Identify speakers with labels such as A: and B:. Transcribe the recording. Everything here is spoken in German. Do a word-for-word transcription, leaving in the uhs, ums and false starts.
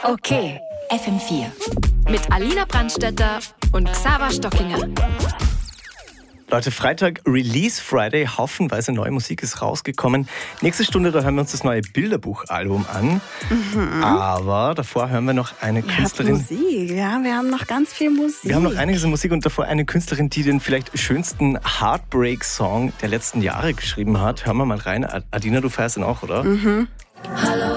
A: Okay, F M vier. Mit Alina Brandstätter und Xaver Stockinger.
B: Leute, Freitag, Release Friday, haufenweise neue Musik ist rausgekommen. Nächste Stunde, da hören wir uns das neue Bilderbuch-Album an. Mhm. Aber davor hören wir noch eine
C: Ihr
B: Künstlerin.
C: habt Musik, ja, wir haben noch ganz viel Musik.
B: Wir haben noch einiges an Musik und davor eine Künstlerin, die den vielleicht schönsten Heartbreak-Song der letzten Jahre geschrieben hat. Hören wir mal rein. Adina, du feierst ihn auch, oder?
C: Mhm.
A: Hallo.